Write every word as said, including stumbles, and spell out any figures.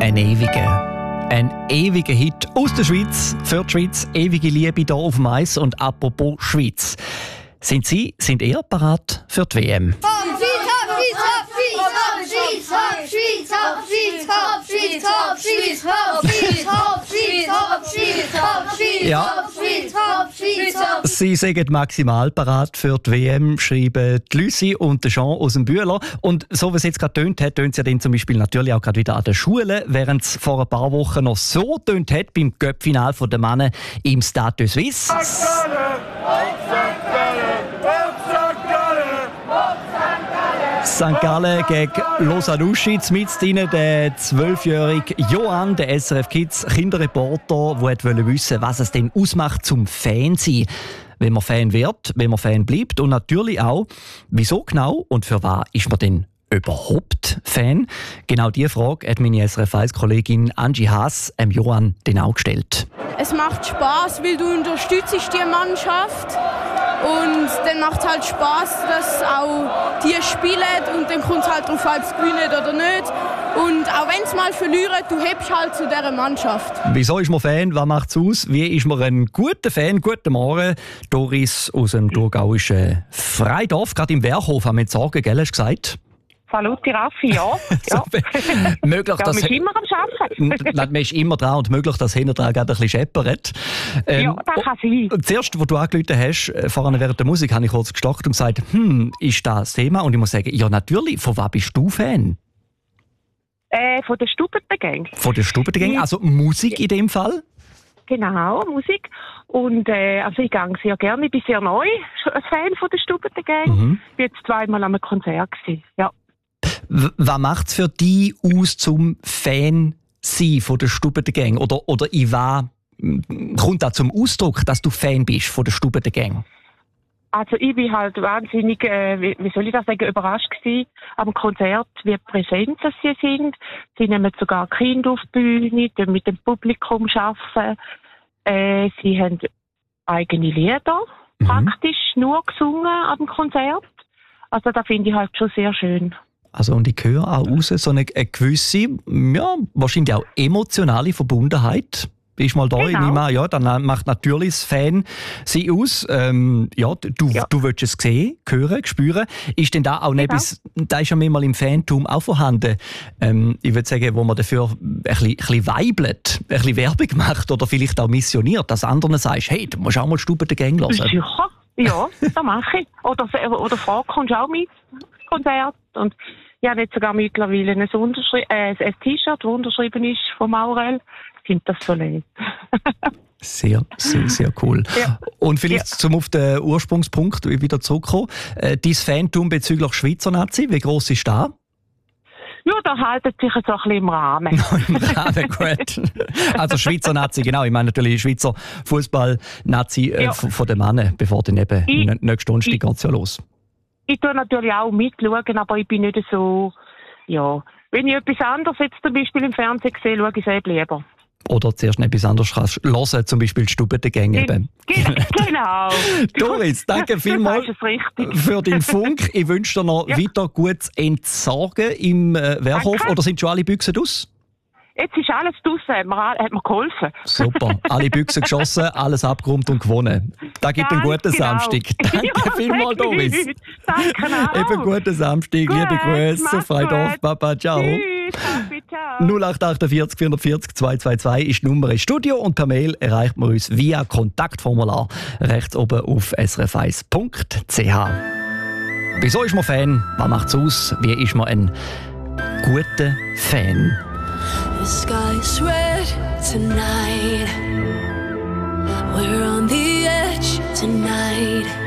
Ein ewiger. Ein ewiger Hit aus der Schweiz, für die Schweiz, ewige Liebe hier auf dem Eis. Und apropos Schweiz. Sind Sie, sind ihr parat für die W M? Ja. Sie sind maximal parat für die W M, schreiben die Lucy und der Jean aus dem Bühler. Und so wie es jetzt gerade tönt hat, tönt es ja dann zum Beispiel natürlich auch gerade wieder an den Schulen, während es vor ein paar Wochen noch so tönt hat beim Cup-Final der Männer im Stade de Suisse. Sankt Gallen gegen Lausanne-Uschi. Mit ihnen der zwölfjährige Johann, der S R F Kids Kinderreporter, der wollte wissen, was es denn ausmacht zum Fan sein. Wenn man Fan wird, wenn man Fan bleibt und natürlich auch, wieso genau und für was ist man denn überhaupt Fan? Genau diese Frage hat meine S R F eins-Kollegin Angie Haas ähm, Johann den auch gestellt. Es macht Spaß, weil du unterstützt die Mannschaft. Und dann macht es halt Spaß, dass auch die spielen und dann kommt es halt darauf an, ob sie gewinnen oder nicht. Und auch wenn sie mal verlieren, du hebst halt zu dieser Mannschaft. Wieso ist man Fan? Was macht es aus? Wie ist man ein guter Fan? Guten Morgen, Doris aus dem thurgauischen Freidorf, gerade im Werhof, haben wir jetzt sagen, gell, hast du gesagt? Saluti Raffi, ja. ja. möglich, ja dass man ist immer am Arbeiten. Man ist immer dran und möglich, dass hinten dran gerade ein bisschen scheppert. Ähm, ja, das kann sein. Zuerst, als du angerufen hast, vorhin während der Musik, habe ich kurz gestockt und gesagt, hm, ist das das Thema? Und ich muss sagen, ja natürlich, von was bist du Fan? Äh, von der Stubbentengang. Von der Stubbentengang, also Musik in dem Fall? Genau, Musik. Und äh, also ich gehe sehr gerne, ich bin sehr neu, ein Fan von der Stubbentengang. Mhm. Ich war jetzt zweimal an einem Konzert gewesen, ja. W- was macht es für dich aus, zum Fan sein von der Stubbentengang? Oder, oder in was kommt da zum Ausdruck, dass du Fan bist von der Stubbentengang? Also ich bin halt wahnsinnig, äh, wie, wie soll ich das sagen, überrascht gewesen am Konzert, wie präsent sie sind. Sie nehmen sogar Kinder auf die Bühne, die mit dem Publikum arbeiten. Äh, sie haben eigene Lieder, mhm. praktisch nur gesungen am Konzert. Also das finde ich halt schon sehr schön. Also und ich höre auch raus, so eine, eine gewisse, ja, wahrscheinlich auch emotionale Verbundenheit. Bist mal da, genau. Ich nehme an, ja, dann macht natürlich das Fan sie aus. Ähm, ja, du, ja. du willst es sehen, hören, spüren. Ist denn da auch genau. etwas, da ist ja manchmal im Fantum auch vorhanden, ähm, ich würde sagen, wo man dafür ein bisschen, ein bisschen weibelt, ein bisschen Werbung macht oder vielleicht auch missioniert, dass anderen sagst, hey, du musst auch mal Stubbentengang hören. Sicher, ja, das mache ich. Oder, oder frag, kommst du auch mit ins Konzert? Und ich habe jetzt sogar mittlerweile ein, Unterschri- äh, ein T-Shirt, das unterschrieben ist von Maurel. Ich finde das so leid. Sehr, sehr, sehr cool. Ja. Und vielleicht ja. zum auf den Ursprungspunkt wieder zurückkommen. Äh, dein Fantum bezüglich Schweizer Nazi, wie gross ist das? Ja, da haltet sich jetzt auch ein bisschen im Rahmen. Im Rahmen, gut. Also Schweizer Nazi, genau. Ich meine natürlich Schweizer Fußball-Nazi äh, ja. von den Männern, bevor dann eben ich, nächste Stunde geht es ja los. Ich tue natürlich auch mitschauen, aber ich bin nicht so, ja. Wenn ich etwas anderes jetzt zum Beispiel im Fernsehen sehe, schaue ich es eben lieber. Oder zuerst etwas anderes kannst hören, zum Beispiel die Stubbentengang eben. Genau. Doris, danke vielmals für den Funk. Ich wünsche dir noch ja. weiter gutes Entsorgen im äh, Werhof. Danke. Oder sind schon alle Büchsen aus? Jetzt ist alles draussen, hat mir, hat mir geholfen. Super, alle Büchsen geschossen, alles abgeräumt und gewonnen. Da gibt einen guten genau. Samstag. Danke ja, vielmals, Doris. Danke auch. Eben guten Samstag, gut, liebe Grüße, Freidorf, Papa, ciao. Tschüss, Papi, ciao. null acht achtundvierzig vierundvierzig zweihundertzweiundzwanzig ist die Nummer ins Studio und per Mail erreicht man uns via Kontaktformular rechts oben auf s r f eins punkt c h. Wieso ist man Fan? Was macht es aus? Wie ist man ein guter Fan? The sky's red tonight. We're on the edge tonight.